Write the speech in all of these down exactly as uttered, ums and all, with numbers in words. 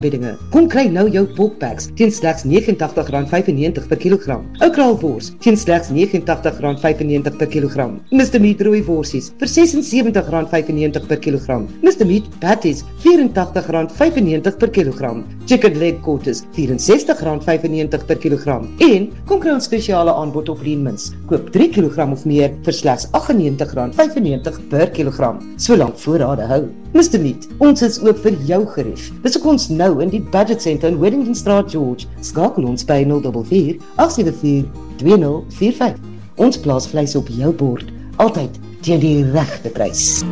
Beddinge. Kom kry nou jou porkpacks teen slegs vyf agt rand vyfennegentig per kilogram. Ou kraalwors teen slegs vyf agt rand vyfennegentig per kilogram. Mister Meat rooi worsies vir ses en sewentig rand vyfennegentig per kilogram. Mister Meat patties vyf en agt rand vyfennegentig per kilogram. Chicken leg quarters vyf en sestig rand vyfennegentig per kilogram. En kom kry ons spesiale aanbod op Leanmins. Koop drie kilogram of meer vir slegs agt en negentig rand vyfennegentig per kilogram. Solank voorrade hou. Mister Meat, ons is oop vir jou gerief. Besoek ons nou in die Budget Center in Wellingtonstraat, George. Skakel ons by nul vier vier agt sewe vier twee nul vier vyf. Ons plaas vleis op jou bord, altyd teen die regte prys.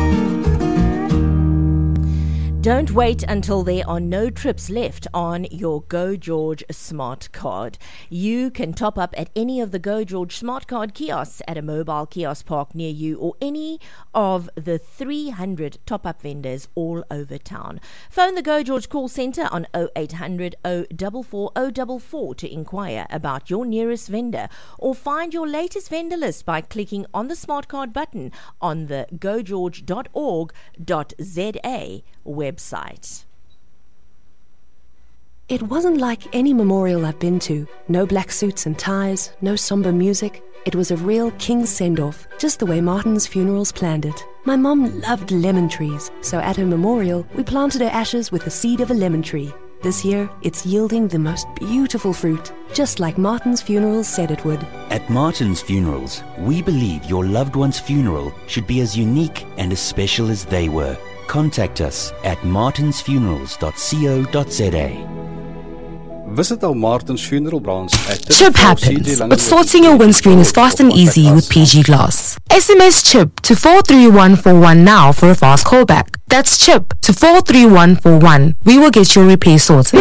Don't wait until there are no trips left on your Go George Smart Card. You can top up at any of the Go George Smart Card kiosks at a mobile kiosk park near you or any of the three hundred top-up vendors all over town. Phone the Go George call centre on oh eight hundred oh four four oh four four to inquire about your nearest vendor, or find your latest vendor list by clicking on the Smart Card button on the go george dot org dot z a website. It wasn't like any memorial I've been to. No black suits and ties, no somber music. It was a real king's send-off, just the way Martin's Funerals planned it. My mum loved lemon trees, so at her memorial, we planted her ashes with the seed of a lemon tree. This year, it's yielding the most beautiful fruit, just like Martin's Funerals said it would. At Martin's Funerals, we believe your loved one's funeral should be as unique and as special as they were. Contact us at martins funerals dot co dot z a. Visit our Martin's Funeral branch at Chip happens, but sorting your windscreen is fast and easy with P G Glass. S M S CHIP to four three one four one now for a fast callback. That's CHIP to four three one four one. We will get your repair sorted.